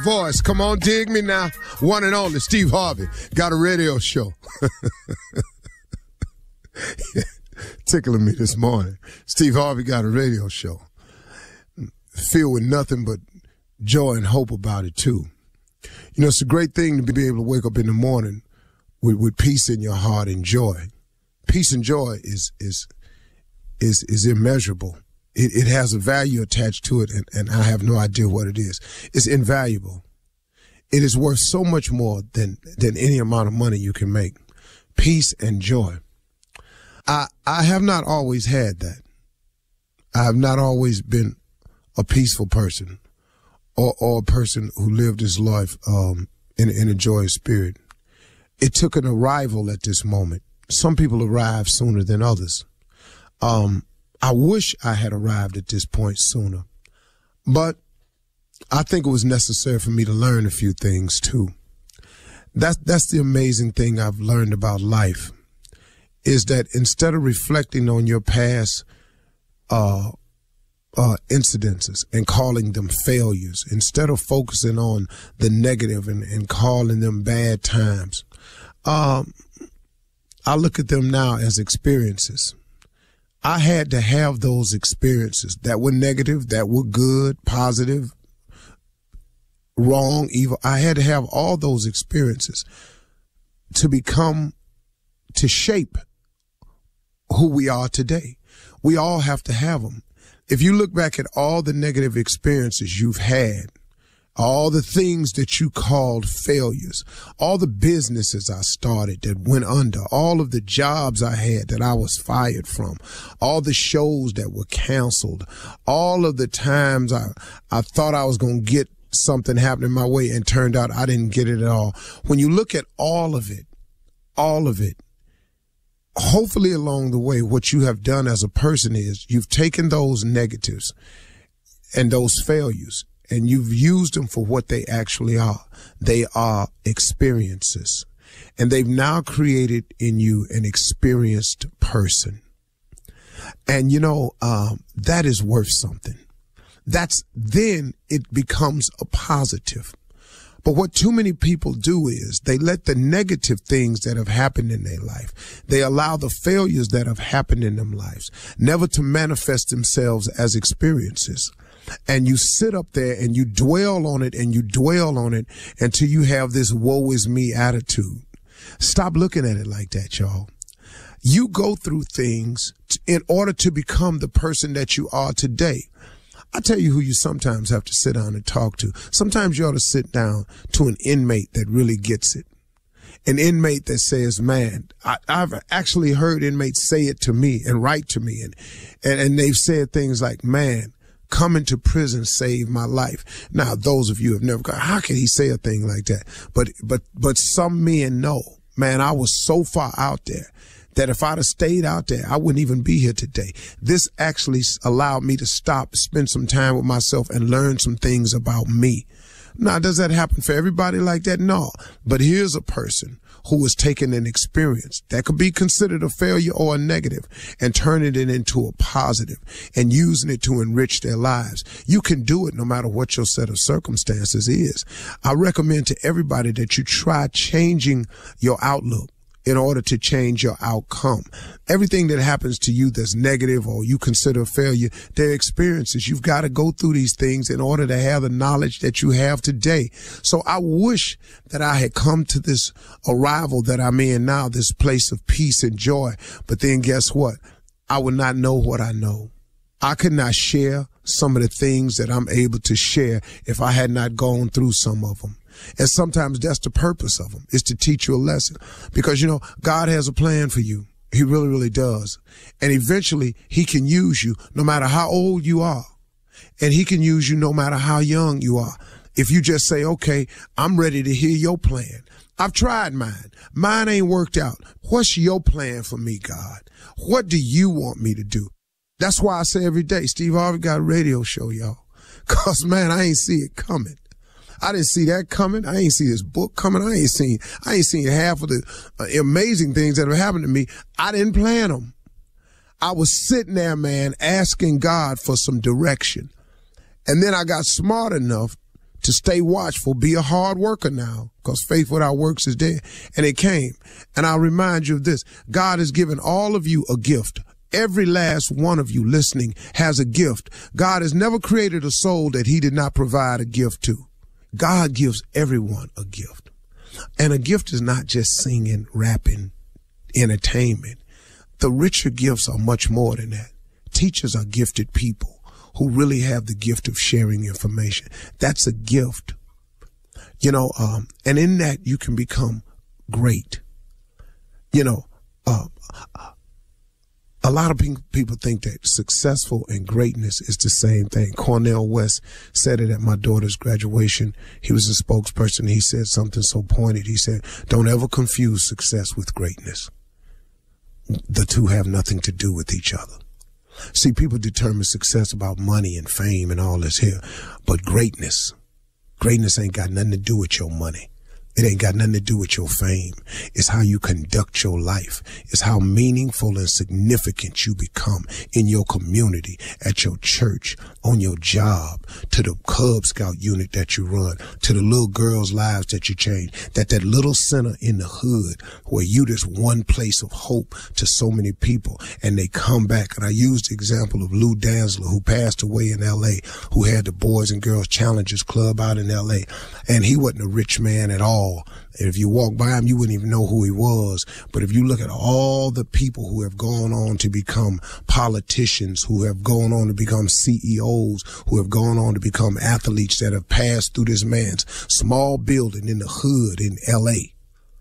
Voice, come on, dig me now. One and only Steve Harvey got a radio show. Tickling me this morning. Steve Harvey got a radio show. Filled with nothing but joy and hope about it, too. You know, it's a great thing to be able to wake up in the morning with peace in your heart and joy. Peace and joy is immeasurable. It has a value attached to it, and I have no idea what it is. It's invaluable. It is worth so much more than any amount of money you can make. Peace and joy. I have not always had that. I have not always been a peaceful person or a person who lived his life in a joyous spirit. It took an arrival at this moment. Some people arrive sooner than others. I wish I had arrived at this point sooner, but I think it was necessary for me to learn a few things too. That's the amazing thing I've learned about life, is that instead of reflecting on your past incidences and calling them failures, instead of focusing on the negative and calling them bad times, I look at them now as experiences. I had to have those experiences that were negative, that were good, positive, wrong, evil. I had to have all those experiences to shape who we are today. We all have to have them. If you look back at all the negative experiences you've had, all the things that you called failures, all the businesses I started that went under, all of the jobs I had that I was fired from, all the shows that were canceled, all of the times I thought I was going to get something happening my way and turned out I didn't get it at all. When you look at all of it, hopefully along the way, what you have done as a person is you've taken those negatives and those failures and you've used them for what they actually are. They are experiences. And they've now created in you an experienced person. And, that is worth something. Then it becomes a positive. But what too many people do is they let the negative things that have happened in their life, they allow the failures that have happened in them lives never to manifest themselves as experiences. And you sit up there and you dwell on it and you dwell on it until you have this woe is me attitude. Stop looking at it like that, y'all. You go through things in order to become the person that you are today. I tell you who you sometimes have to sit down and talk to. Sometimes you ought to sit down to an inmate that really gets it. An inmate that says, man, I've actually heard inmates say it to me and write to me. And they've said things like, man, coming to prison saved my life. Now, those of you have never gone, how can he say a thing like that? But some men know, man, I was so far out there that if I'd have stayed out there, I wouldn't even be here today. This actually allowed me to stop, spend some time with myself and learn some things about me. Now, does that happen for everybody like that? No. But here's a person who has taken an experience that could be considered a failure or a negative and turning it into a positive and using it to enrich their lives. You can do it no matter what your set of circumstances is. I recommend to everybody that you try changing your outlook in order to change your outcome. Everything that happens to you that's negative or you consider a failure, they're experiences. You've got to go through these things in order to have the knowledge that you have today. So I wish that I had come to this arrival that I'm in now, this place of peace and joy. But then guess what? I would not know what I know. I could not share some of the things that I'm able to share if I had not gone through some of them. And sometimes that's the purpose of them, is to teach you a lesson. Because, God has a plan for you. He really, really does. And eventually he can use you no matter how old you are. And he can use you no matter how young you are. If you just say, okay, I'm ready to hear your plan. I've tried mine. Mine ain't worked out. What's your plan for me, God? What do you want me to do? That's why I say every day, Steve Harvey got a radio show, y'all. Cause man, I ain't see it coming. I didn't see that coming. I ain't see this book coming. I ain't seen half of the amazing things that have happened to me. I didn't plan them. I was sitting there, man, asking God for some direction. And then I got smart enough to stay watchful, be a hard worker now, because faith without works is dead. And it came. And I'll remind you of this. God has given all of you a gift. Every last one of you listening has a gift. God has never created a soul that he did not provide a gift to. God gives everyone a gift. And a gift is not just singing, rapping, entertainment. The richer gifts are much more than that. Teachers are gifted people who really have the gift of sharing information. That's a gift. And in that you can become great. A lot of people think that successful and greatness is the same thing. Cornel West said it at my daughter's graduation. He was a spokesperson. He said something so pointed. He said, don't ever confuse success with greatness. The two have nothing to do with each other. See, people determine success about money and fame and all this here, but greatness ain't got nothing to do with your money. It ain't got nothing to do with your fame. It's how you conduct your life. It's how meaningful and significant you become in your community, at your church, on your job, to the Cub Scout unit that you run, to the little girls' lives that you change, that little center in the hood where you just one place of hope to so many people, and they come back. And I used the example of Lou Danzler, who passed away in L.A., who had the Boys and Girls Challengers Club out in L.A., and he wasn't a rich man at all. And if you walk by him, you wouldn't even know who he was. But if you look at all the people who have gone on to become politicians, who have gone on to become CEOs, who have gone on to become athletes that have passed through this man's small building in the hood in L.A.,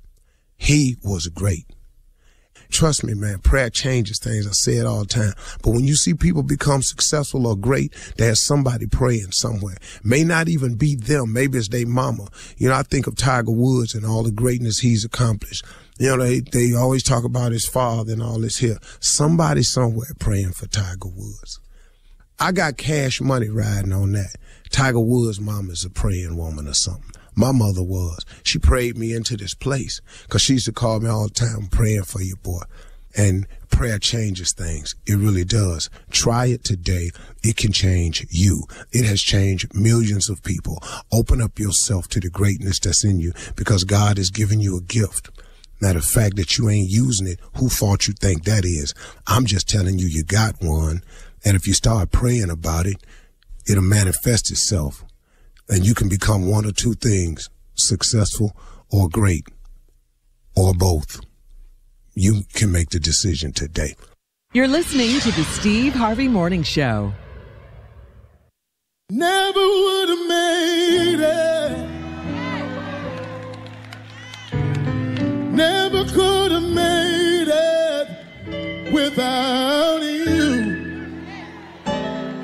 he was great. Trust me, man, prayer changes things. I say it all the time. But when you see people become successful or great, there's somebody praying somewhere. May not even be them. Maybe it's their mama. I think of Tiger Woods and all the greatness he's accomplished. They always talk about his father and all this here. Somebody somewhere praying for Tiger Woods. I got Cash Money riding on that. Tiger Woods' mama is a praying woman or something. My mother was. She prayed me into this place because she used to call me all the time, praying for you, boy. And prayer changes things. It really does. Try it today. It can change you. It has changed millions of people. Open up yourself to the greatness that's in you, because God has given you a gift. Now, the fact that you ain't using it, who fault you think that is? I'm just telling you, you got one. And if you start praying about it, it'll manifest itself. And you can become one or two things, successful or great, or both. You can make the decision today. You're listening to the Steve Harvey Morning Show. Never would have made it. Never could have made it without you.